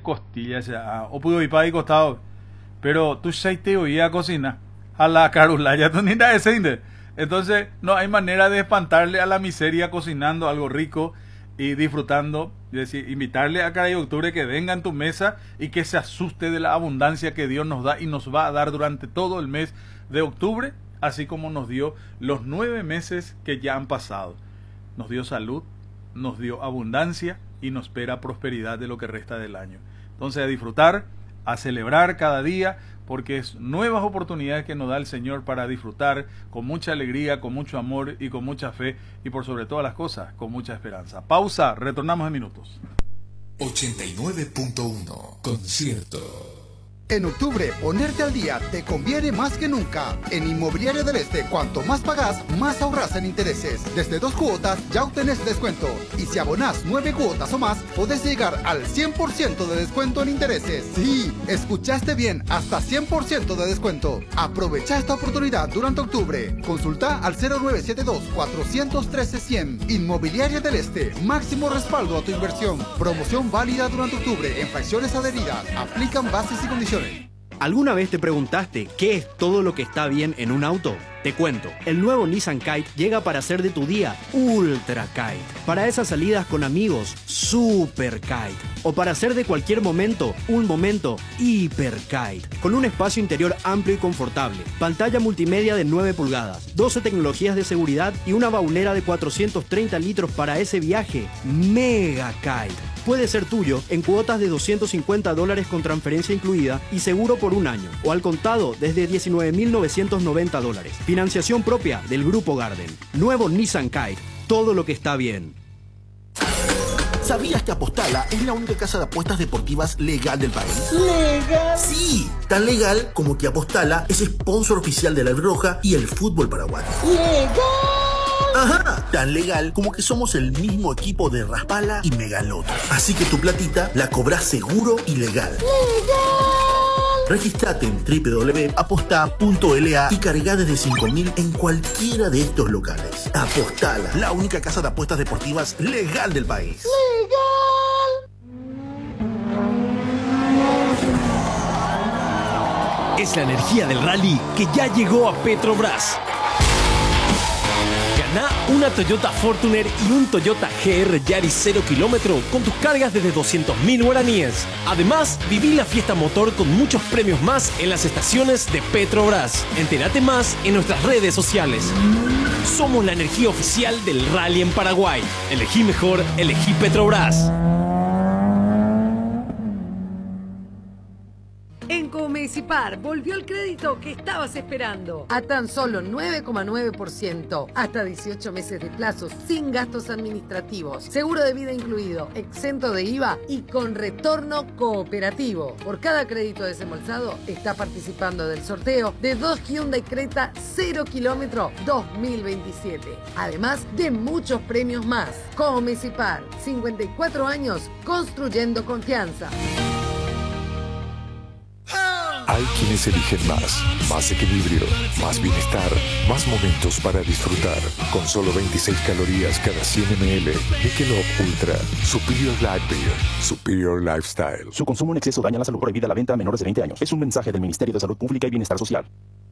costillas, o pudo ir para ahí costado, pero tú ya te oía cocinar a la carulaya, tú ni nada de. Entonces, no hay manera de espantarle a la miseria cocinando algo rico y disfrutando. Es decir, invitarle a Caray Octubre que venga en tu mesa y que se asuste de la abundancia que Dios nos da y nos va a dar durante todo el mes de octubre, así como nos dio los 9 meses que ya han pasado. Nos dio salud, nos dio abundancia y nos espera prosperidad de lo que resta del año. Entonces, a disfrutar, a celebrar cada día, porque es nuevas oportunidades que nos da el Señor para disfrutar con mucha alegría, con mucho amor y con mucha fe, y por sobre todas las cosas, con mucha esperanza. Pausa, retornamos en minutos. 89.1 Concierto. En octubre, ponerte al día te conviene más que nunca. En Inmobiliaria del Este, cuanto más pagás, más ahorras en intereses. Desde 2 cuotas ya obtenés descuento. Y si abonás 9 cuotas o más, podés llegar al 100% de descuento en intereses. Sí, escuchaste bien, hasta 100% de descuento. Aprovecha esta oportunidad durante octubre. Consulta al 0972-413-100. Inmobiliaria del Este, máximo respaldo a tu inversión. Promoción válida durante octubre en fracciones adheridas. Aplican bases y condiciones. ¿Alguna vez te preguntaste qué es todo lo que está bien en un auto? Te cuento, el nuevo Nissan Kite llega para hacer de tu día Ultra Kite. Para esas salidas con amigos, Super Kite. O para hacer de cualquier momento, un momento Hiper Kite. Con un espacio interior amplio y confortable, pantalla multimedia de 9 pulgadas, 12 tecnologías de seguridad y una baulera de 430 litros para ese viaje Mega Kite. Puede ser tuyo en cuotas de $250 con transferencia incluida y seguro por un año, o al contado desde $19.990. Financiación propia del Grupo Garden. Nuevo Nissan Kite. Todo lo que está bien. ¿Sabías que Apostala es la única casa de apuestas deportivas legal del país? ¿Legal? Sí, tan legal como que Apostala es sponsor oficial de la Roja y el fútbol paraguayo. ¡Legal! Ajá, tan legal como que somos el mismo equipo de Raspala y Megaloto. Así que tu platita la cobras seguro y legal. ¡Legal! Registrate en www.aposta.la y carga desde 5.000 en cualquiera de estos locales. Apostala, la única casa de apuestas deportivas legal del país. Es la energía del rally que ya llegó a Petrobras. Ganá una Toyota Fortuner y un Toyota GR Yaris 0 kilómetro con tus cargas desde 200.000 guaraníes. Además, viví la fiesta motor con muchos premios más en las estaciones de Petrobras. Entérate más en nuestras redes sociales. Somos la energía oficial del rally en Paraguay. Elegí mejor, elegí Petrobras. En Comecipar volvió el crédito que estabas esperando a tan solo 9,9%, hasta 18 meses de plazo, sin gastos administrativos, seguro de vida incluido, exento de IVA y con retorno cooperativo. Por cada crédito desembolsado está participando del sorteo de 2 Hyundai Creta 0 kilómetro 2027, además de muchos premios más. Comecipar, 54 años construyendo confianza. Hay quienes eligen más equilibrio, más bienestar, más momentos para disfrutar. Con solo 26 calorías cada 100 ml, Michelob Ultra, Superior Light Beer, Superior Lifestyle. Su consumo en exceso daña la salud. Prohibida la venta a menores de 20 años. Es un mensaje del Ministerio de Salud Pública y Bienestar Social.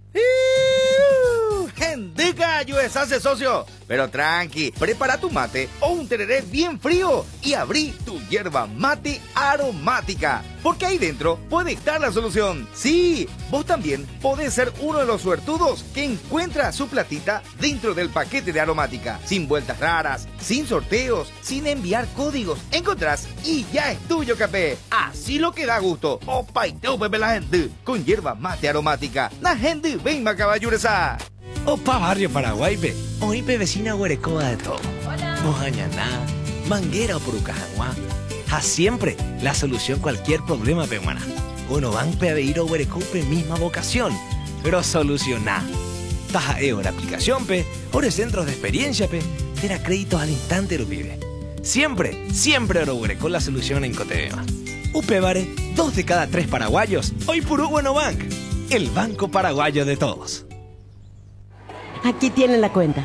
¡Gendica, USA, socio! Pero tranqui, prepara tu mate o un tereré bien frío y abrí tu yerba mate aromática, porque ahí dentro puede estar la solución. Sí, vos también podés ser uno de los suertudos que encuentra su platita dentro del paquete de aromática, sin vueltas raras, sin sorteos, sin enviar códigos. Encontrás y ya es tuyo, capé. Así lo que da gusto. Opa y teo, pepe la gente, con yerba mate aromática. La gente venga, caballuresa. Opa Barrio Paraguay, pe. Hoy pe vecina Huerecoa de todo. Hola. Mojañaná, Manguera o Purucajaguá. A siempre la solución cualquier problema, pe, buena. Uno van pe a ir a Huerecoa, pe, misma vocación. Pero solucioná. Taja la aplicación, pe. Ore centros de experiencia, pe. Tera créditos al instante, lo pibe. Siempre Oro Huerecoa la solución en Cotebema. Upevare, 2 de cada 3 paraguayos. Hoy Purú Bueno Bank. El banco paraguayo de todos. Aquí tienen la cuenta.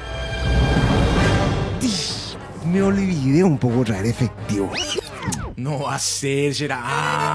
Me olvidé un poco traer efectivo. No va a ser, será.